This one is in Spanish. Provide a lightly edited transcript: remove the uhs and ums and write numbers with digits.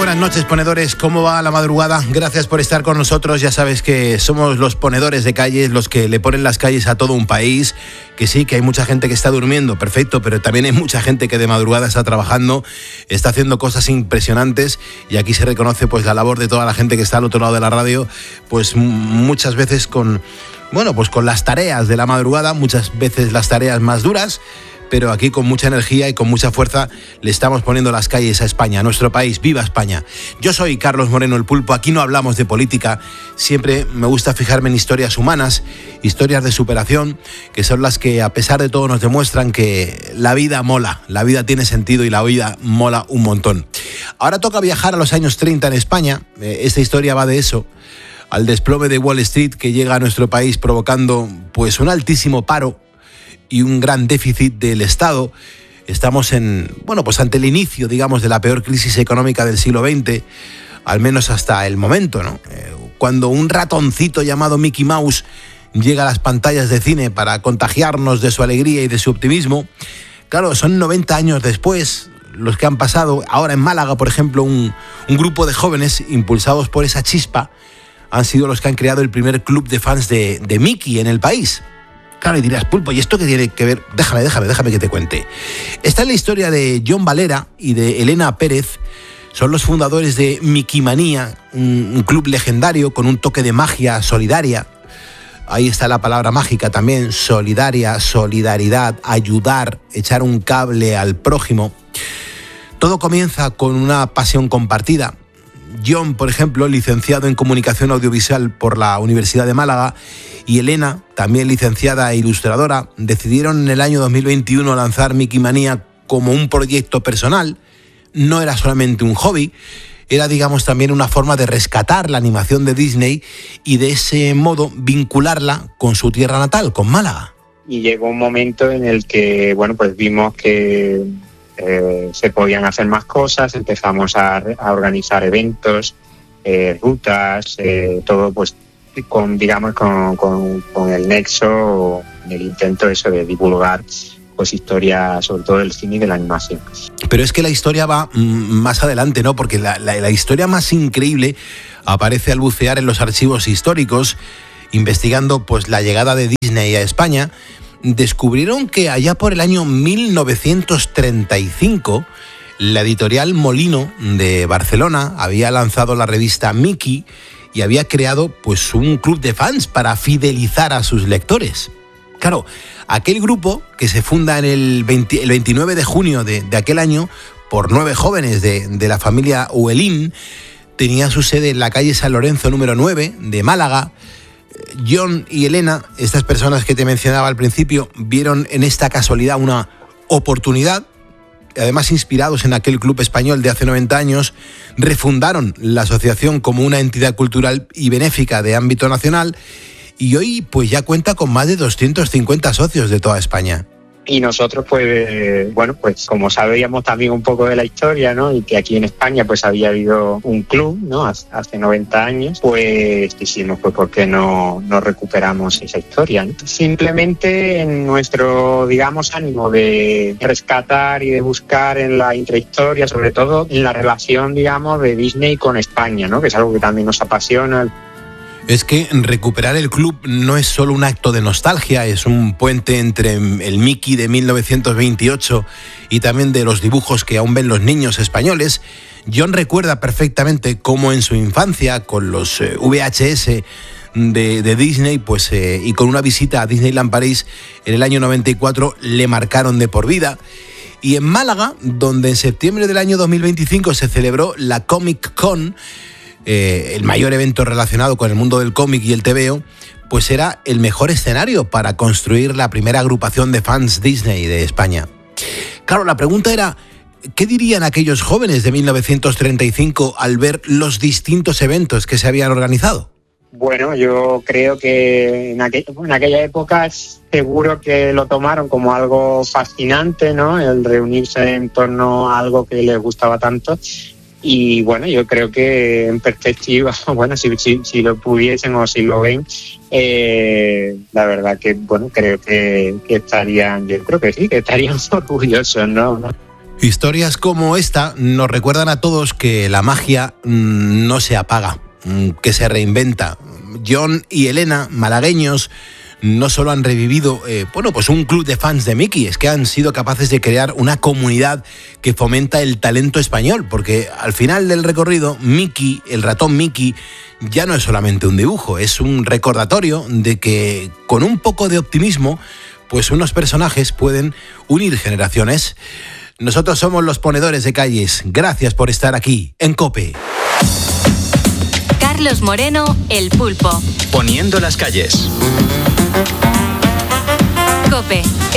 buenas noches, ponedores. ¿Cómo va la madrugada? Gracias por estar con nosotros. Ya sabes que somos los ponedores de calles, los que le ponen las calles a todo un país. Que sí, que hay mucha gente que está durmiendo, perfecto, pero también hay mucha gente que de madrugada está trabajando, está haciendo cosas impresionantes, y aquí se reconoce pues la labor de toda la gente que está al otro lado de la radio, pues muchas veces con las tareas de la madrugada, muchas veces las tareas más duras, pero aquí con mucha energía y con mucha fuerza le estamos poniendo las calles a España, a nuestro país. ¡Viva España! Yo soy Carlos Moreno el Pulpo, aquí no hablamos de política, siempre me gusta fijarme en historias humanas, historias de superación, que son las que a pesar de todo nos demuestran que la vida mola, la vida tiene sentido y la vida mola un montón. Ahora toca viajar a los años 30 en España, esta historia va de eso, al desplome de Wall Street que llega a nuestro país provocando pues un altísimo paro y un gran déficit del Estado. Estamos ante el inicio, digamos, de la peor crisis económica del siglo XX, al menos hasta el momento, ¿no? Cuando un ratoncito llamado Mickey Mouse llega a las pantallas de cine para contagiarnos de su alegría y de su optimismo. Claro, son 90 años después los que han pasado. Ahora en Málaga, por ejemplo, un grupo de jóvenes impulsados por esa chispa han sido los que han creado el primer club de fans de Mickey en el país. Claro, y dirás, Pulpo, ¿y esto qué tiene que ver? Déjame que te cuente. Esta es la historia de John Valera y de Elena Pérez. Son los fundadores de Mickey Manía, un club legendario con un toque de magia solidaria. Ahí está la palabra mágica también, solidaria, solidaridad, ayudar, echar un cable al prójimo. Todo comienza con una pasión compartida. John, por ejemplo, licenciado en Comunicación Audiovisual por la Universidad de Málaga, y Elena, también licenciada e ilustradora, decidieron en el año 2021 lanzar Mickey Manía como un proyecto personal. No era solamente un hobby, era, digamos, también una forma de rescatar la animación de Disney y de ese modo vincularla con su tierra natal, con Málaga. Y llegó un momento en el que, pues vimos que se podían hacer más cosas, empezamos a organizar eventos, rutas, todo pues con el nexo, el intento eso de divulgar pues historia, sobre todo del cine y de la animación. Pero es que la historia va más adelante, ¿no? Porque la historia más increíble aparece al bucear en los archivos históricos, investigando pues la llegada de Disney a España. Descubrieron que allá por el año 1935 la editorial Molino de Barcelona había lanzado la revista Mickey y había creado pues un club de fans para fidelizar a sus lectores. Claro, aquel grupo que se funda en el 29 de junio de aquel año por 9 jóvenes de la familia Uelín tenía su sede en la calle San Lorenzo número 9 de Málaga. John y Elena, estas personas que te mencionaba al principio, vieron en esta casualidad una oportunidad. Además, inspirados en aquel club español de hace 90 años, refundaron la asociación como una entidad cultural y benéfica de ámbito nacional, y hoy pues ya cuenta con más de 250 socios de toda España. Y nosotros pues como sabíamos también un poco de la historia, ¿no? Y que aquí en España pues había habido un club, ¿no? Hace 90 años, pues dijimos pues ¿por qué no recuperamos esa historia, ¿no? Simplemente en nuestro, digamos, ánimo de rescatar y de buscar en la intrahistoria, sobre todo en la relación, digamos, de Disney con España, ¿no? Que es algo que también nos apasiona. Es que recuperar el club no es solo un acto de nostalgia, es un puente entre el Mickey de 1928 y también de los dibujos que aún ven los niños españoles. John recuerda perfectamente cómo en su infancia, con los VHS de Disney, y con una visita a Disneyland París en el año 94, le marcaron de por vida. Y en Málaga, donde en septiembre del año 2025 se celebró la Comic Con, el mayor evento relacionado con el mundo del cómic y el TVO, pues era el mejor escenario para construir la primera agrupación de fans Disney de España. Claro, la pregunta era, ¿qué dirían aquellos jóvenes de 1935 al ver los distintos eventos que se habían organizado? Bueno, yo creo que en aquella época seguro que lo tomaron como algo fascinante, ¿no? El reunirse en torno a algo que les gustaba tanto. Y yo creo que en perspectiva, si lo pudiesen o si lo ven, la verdad que, creo que estarían, yo creo que sí, que estarían orgullosos, ¿no? Historias como esta nos recuerdan a todos que la magia no se apaga, que se reinventa. John y Elena, malagueños, no solo han revivido pues un club de fans de Mickey, es que han sido capaces de crear una comunidad que fomenta el talento español, porque al final del recorrido, Mickey, el ratón Mickey, ya no es solamente un dibujo, es un recordatorio de que con un poco de optimismo, pues unos personajes pueden unir generaciones. Nosotros somos los ponedores de calles. Gracias por estar aquí en COPE. Carlos Moreno, El Pulpo. Poniendo las calles. COPE,